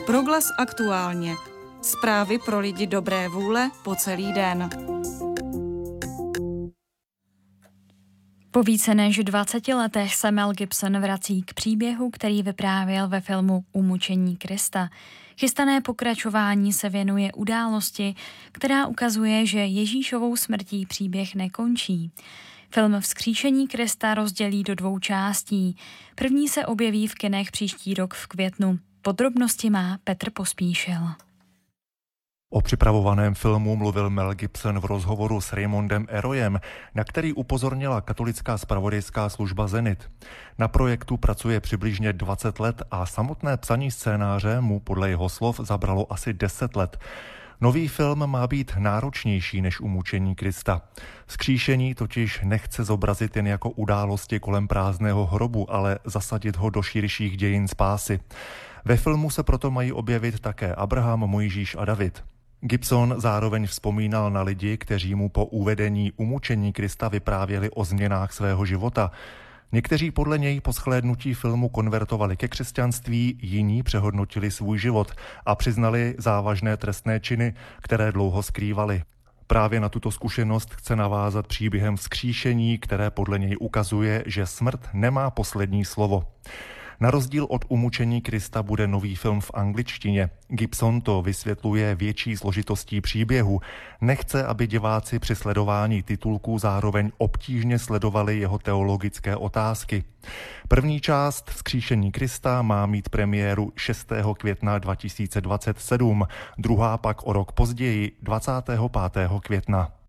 Proglas aktuálně. Zprávy pro lidi dobré vůle po celý den. Po více než 20 letech se Mel Gibson vrací k příběhu, který vyprávěl ve filmu Umučení Krista. Chystané pokračování se věnuje události, která ukazuje, že Ježíšovou smrtí příběh nekončí. Film Vzkříšení Krista rozdělí do 2 částí. První se objeví v kinech příští rok v květnu. Podrobnosti má Petr Pospíšil. O připravovaném filmu mluvil Mel Gibson v rozhovoru s Raymondem Eroyem, na který upozornila katolická zpravodajská služba Zenit. Na projektu pracuje přibližně 20 let a samotné psaní scénáře mu podle jeho slov zabralo asi 10 let. Nový film má být náročnější než Umučení Krista. Vzkříšení totiž nechce zobrazit jen jako události kolem prázdného hrobu, ale zasadit ho do širších dějin spásy. Ve filmu se proto mají objevit také Abraham, Mojžíš a David. Gibson zároveň vzpomínal na lidi, kteří mu po uvedení Umučení Krista vyprávěli o změnách svého života. Někteří podle něj po shlédnutí filmu konvertovali ke křesťanství, jiní přehodnotili svůj život a přiznali závažné trestné činy, které dlouho skrývali. Právě na tuto zkušenost chce navázat příběhem Vzkříšení, které podle něj ukazuje, že smrt nemá poslední slovo. Na rozdíl od Umučení Krista bude nový film v angličtině. Gibson to vysvětluje větší složitostí příběhu. Nechce, aby diváci při sledování titulků zároveň obtížně sledovali jeho teologické otázky. První část Vzkříšení Krista má mít premiéru 6. května 2027, druhá pak o rok později 25. května.